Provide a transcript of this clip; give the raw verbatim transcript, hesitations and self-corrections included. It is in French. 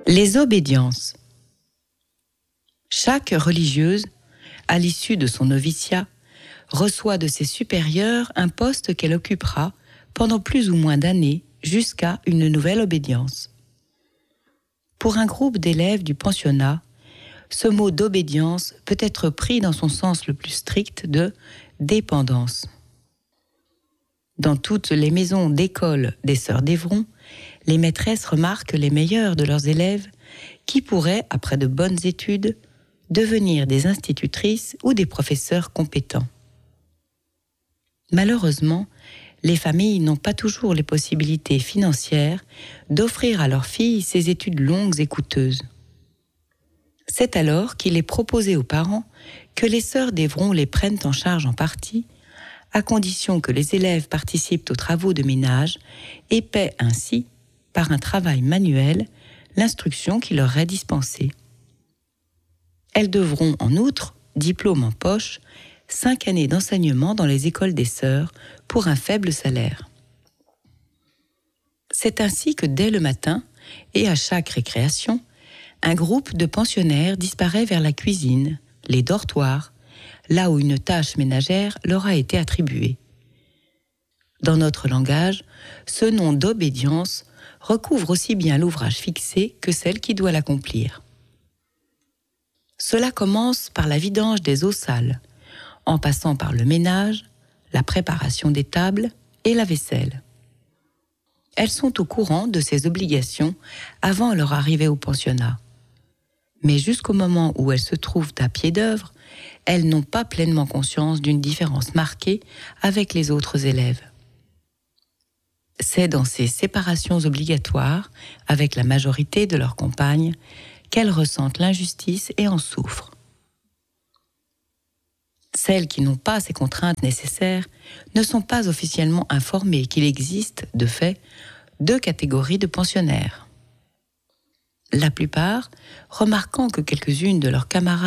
Les obédiences. Chaque religieuse, à l'issue de son noviciat, reçoit de ses supérieurs un poste qu'elle occupera pendant plus ou moins d'années jusqu'à une nouvelle obédience. Pour un groupe d'élèves du pensionnat, ce mot d'obédience peut être pris dans son sens le plus strict de dépendance. Dans toutes les maisons d'école des sœurs d'Évron, les maîtresses remarquent les meilleurs de leurs élèves qui pourraient, après de bonnes études, devenir des institutrices ou des professeurs compétents. Malheureusement, les familles n'ont pas toujours les possibilités financières d'offrir à leurs filles ces études longues et coûteuses. C'est alors qu'il est proposé aux parents que les sœurs d'Évron les prennent en charge en partie, à condition que les élèves participent aux travaux de ménage et paient ainsi, par un travail manuel, l'instruction qui leur est dispensée. Elles devront, en outre, diplôme en poche, cinq années d'enseignement dans les écoles des sœurs pour un faible salaire. C'est ainsi que dès le matin, et à chaque récréation, un groupe de pensionnaires disparaît vers la cuisine, les dortoirs, là où une tâche ménagère leur a été attribuée. Dans notre langage, ce nom d'obédience recouvre aussi bien l'ouvrage fixé que celle qui doit l'accomplir. Cela commence par la vidange des eaux sales, en passant par le ménage, la préparation des tables et la vaisselle. Elles sont au courant de ces obligations avant leur arrivée au pensionnat. Mais jusqu'au moment où elles se trouvent à pied d'œuvre, elles n'ont pas pleinement conscience d'une différence marquée avec les autres élèves. C'est dans ces séparations obligatoires, avec la majorité de leurs compagnes, qu'elles ressentent l'injustice et en souffrent. Celles qui n'ont pas ces contraintes nécessaires ne sont pas officiellement informées qu'il existe, de fait, deux catégories de pensionnaires. La plupart, remarquant que quelques-unes de leurs camarades